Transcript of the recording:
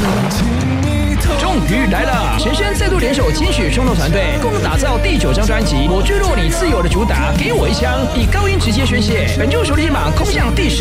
终于来了！陈升再度联手金曲创作团队，共同打造第9张专辑《我坠落你自由的主打》，给我一枪，以高音直接宣泄。本周首力榜空降第10